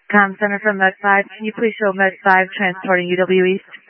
Comm Center from Med 5. Can you please show Med 5 transporting UW East?